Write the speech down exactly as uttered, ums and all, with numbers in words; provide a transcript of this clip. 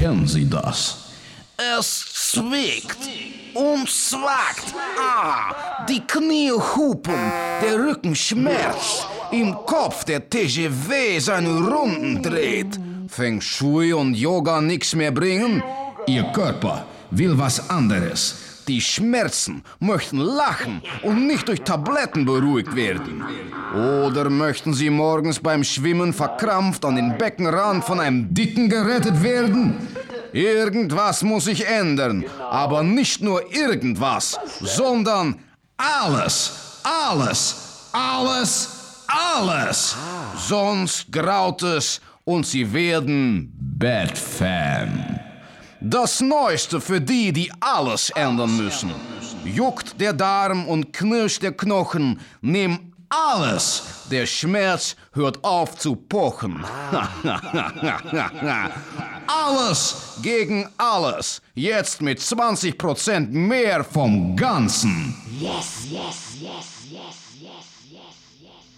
kennen Sie das? Es zwickt und zwackt. Ah, die Knie hupen, der Rücken schmerzt, im Kopf der T G W seine Runden dreht. Feng Shui und Yoga nix mehr bringen? Ihr Körper will was anderes. Die Schmerzen möchten lachen und nicht durch Tabletten beruhigt werden. Oder möchten sie morgens beim Schwimmen verkrampft an den Beckenrand von einem Dicken gerettet werden? Irgendwas muss sich ändern, aber nicht nur irgendwas, sondern alles, alles, alles, alles. Sonst graut es und sie werden Bad Fam. Das Neueste für die, die alles ändern müssen. Juckt der Darm und knirscht der Knochen, nimm alles. Der Schmerz hört auf zu pochen. Alles gegen alles. Jetzt mit zwanzig Prozent mehr vom Ganzen. Yes, yes, yes, yes, yes, yes, yes.